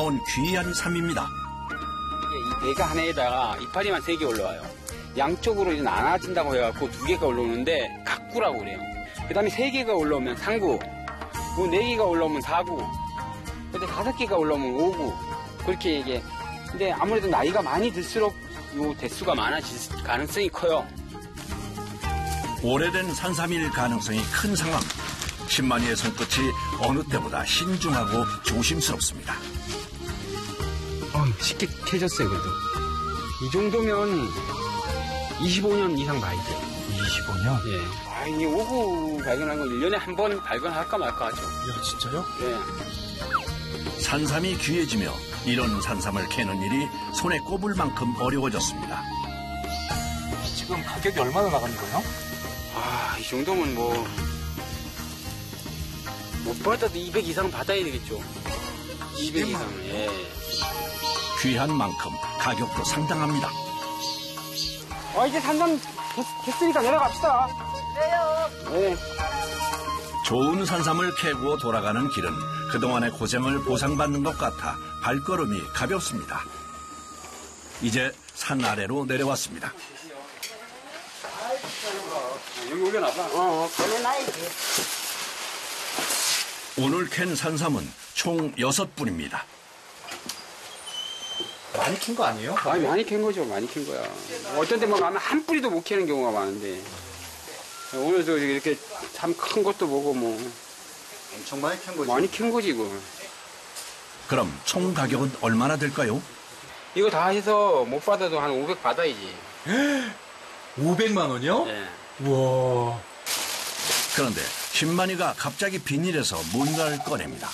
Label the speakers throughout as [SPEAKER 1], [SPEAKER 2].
[SPEAKER 1] 나온 귀한 삶입니다.
[SPEAKER 2] 이 대가 하나에다가 이파리만 3개 올라와요. 양쪽으로 이제 나눠진다고 해갖고 2개가 올라오는데 각구라고 그래요. 그 다음에 3개가 올라오면 3구, 4개가 올라오면 4구, 근데 5개가 올라오면 5구. 그렇게 이게. 근데 아무래도 나이가 많이 들수록 요 대수가 많아질 가능성이 커요.
[SPEAKER 1] 오래된 산삼일 가능성이 큰 상황. 신만이의 손끝이 어느 때보다 신중하고 조심스럽습니다.
[SPEAKER 2] 쉽게 캐졌어요, 그래도. 이 정도면 25년 이상 봐야 돼요.
[SPEAKER 3] 25년?
[SPEAKER 2] 예. 이 오구 발견한 건 1년에 한 번 발견할까 말까 하죠.
[SPEAKER 3] 야, 진짜요?
[SPEAKER 2] 예.
[SPEAKER 1] 산삼이 귀해지며 이런 산삼을 캐는 일이 손에 꼽을 만큼 어려워졌습니다.
[SPEAKER 3] 지금 가격이 얼마나 나가는 거예요?
[SPEAKER 2] 이 정도면 못 받아도 200 이상 받아야 되겠죠. 200 이상, 예.
[SPEAKER 1] 귀한 만큼 가격도 상당합니다.
[SPEAKER 2] 이제 산삼 됐으니까 내려갑시다.
[SPEAKER 4] 그래요.
[SPEAKER 2] 네.
[SPEAKER 1] 좋은 산삼을 캐고 돌아가는 길은 그동안의 고생을 보상받는 것 같아 발걸음이 가볍습니다. 이제 산 아래로 내려왔습니다.
[SPEAKER 2] 여기 올려놔봐.
[SPEAKER 4] 보내놔야지.
[SPEAKER 1] 오늘 캔 산삼은 총 6뿌입니다.
[SPEAKER 3] 많이 킨 거 아니에요?
[SPEAKER 2] 많이 캔 거죠. 많이 캔 거야. 어떤 데만 가면 한 뿌리도 못 캐는 경우가 많은데. 오늘도 이렇게 참 큰 것도 보고
[SPEAKER 3] 엄청 많이 캔 거지.
[SPEAKER 2] 많이 캔 거지, 이거.
[SPEAKER 1] 그럼 총 가격은 얼마나 될까요?
[SPEAKER 2] 이거 다 해서 못 받아도 한 500 받아야지.
[SPEAKER 3] 500만 원이요?
[SPEAKER 2] 예.
[SPEAKER 3] 우와.
[SPEAKER 1] 그런데 신만이가 갑자기 비닐에서 뭔가를 꺼냅니다.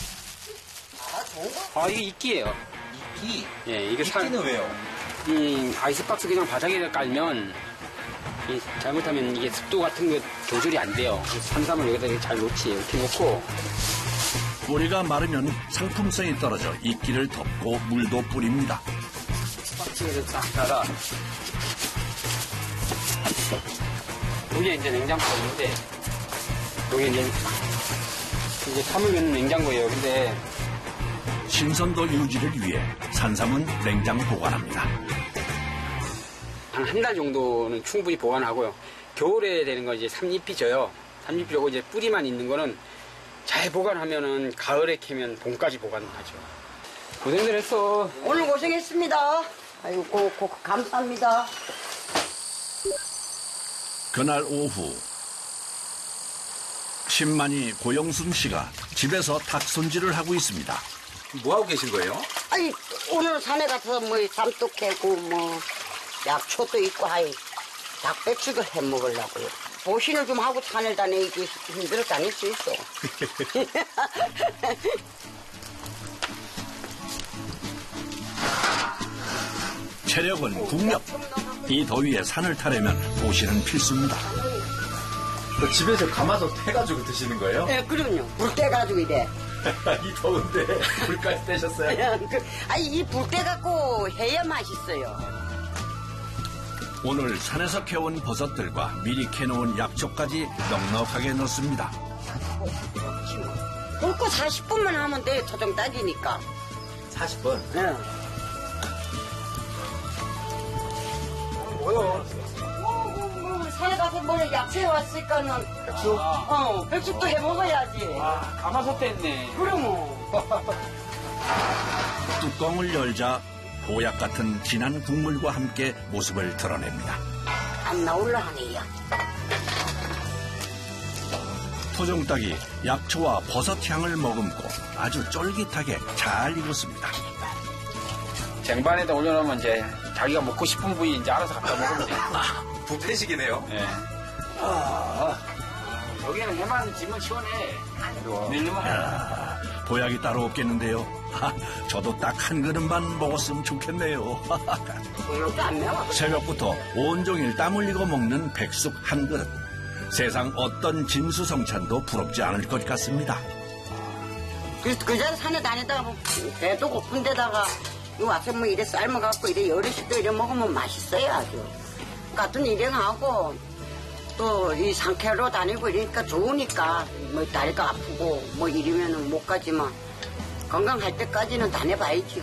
[SPEAKER 2] 이게 이끼예요.
[SPEAKER 3] 이끼?
[SPEAKER 2] 예, 이게
[SPEAKER 3] 이끼는 왜요?
[SPEAKER 2] 이 아이스박스 그냥 바닥에 깔면 잘못하면 이게 습도 같은 거 조절이 안 돼요. 산삼을 여기다 이렇게 잘 놓지. 이렇게 놓고
[SPEAKER 1] 뿌리가 마르면 상품성이 떨어져 이끼를 덮고 물도 뿌립니다.
[SPEAKER 2] 박스를 딱 닫아. 여기 이제 냉장고인데 여기 이제 사물면 냉장고예요. 근데
[SPEAKER 1] 신선도 유지를 위해 산삼은 냉장 보관합니다.
[SPEAKER 2] 한 달 정도는 충분히 보관하고요. 겨울에 되는 건 이제 삼잎이 져요. 삼잎이 져고 이제 뿌리만 있는 거는 잘 보관하면은 가을에 캐면 봄까지 보관하죠. 고생들 했어.
[SPEAKER 4] 오늘 고생했습니다. 아이고, 감사합니다.
[SPEAKER 1] 그날 오후 신만이 고영순 씨가 집에서 닭 손질을 하고 있습니다.
[SPEAKER 3] 뭐 하고 계신 거예요?
[SPEAKER 4] 오늘 산에 가서 삼도 캐고 약초도 있고 닭배추도 해 먹으려고요. 보신을 좀 하고 산을 다니기 힘들어 다닐 수 있어.
[SPEAKER 1] 체력은 국력. 이 더위에 산을 타려면 보시는 필수입니다.
[SPEAKER 3] 집에서 가마솥 해가지고 드시는 거예요?
[SPEAKER 4] 네, 그럼요. 불 떼가지고 이래.
[SPEAKER 3] 이 더운데 불까지 떼셨어요?
[SPEAKER 4] 이 불 떼갖고 해야 맛있어요.
[SPEAKER 1] 오늘 산에서 캐온 버섯들과 미리 캐놓은 약초까지 넉넉하게 넣습니다.
[SPEAKER 4] 굵고 40분만 하면 돼. 토종 따지니까.
[SPEAKER 3] 40분?
[SPEAKER 4] 네.
[SPEAKER 3] 뭐요?
[SPEAKER 4] 산에 가서 약초에 왔으니까는.
[SPEAKER 3] 백숙?
[SPEAKER 4] 백숙도 해 먹어야지.
[SPEAKER 2] 가마솥 됐네.
[SPEAKER 4] 그러면.
[SPEAKER 1] 뚜껑을 열자 보약 같은 진한 국물과 함께 모습을 드러냅니다.
[SPEAKER 4] 안 나올라 하네요.
[SPEAKER 1] 토종닭이 약초와 버섯 향을 머금고 아주 쫄깃하게 잘 익었습니다.
[SPEAKER 2] 쟁반에다 올려놓으면 이제 자기가 먹고 싶은 부위 이제 알아서 갖다 먹으면 돼.
[SPEAKER 3] 뷔페식이네요.
[SPEAKER 2] 예. 여기는 해만 지면 시원해. 밀리면
[SPEAKER 1] 보약이 따로 없겠는데요. 저도 딱 한 그릇만 먹었으면 좋겠네요.
[SPEAKER 4] 여기 안 매워.
[SPEAKER 1] 새벽부터 온종일 땀 흘리고 먹는 백숙 한 그릇. 세상 어떤 진수성찬도 부럽지 않을 것 같습니다.
[SPEAKER 4] 그저 산에 다니다가 배도 고픈 데다가 와서 이래 삶아갖고 이래 어르신도 이래 먹으면 맛있어요 아주. 같은 일행하고 또 이 상쾌로 다니고 이러니까 좋으니까 다리가 아프고 이러면은 못 가지만 건강할 때까지는 다녀봐야지.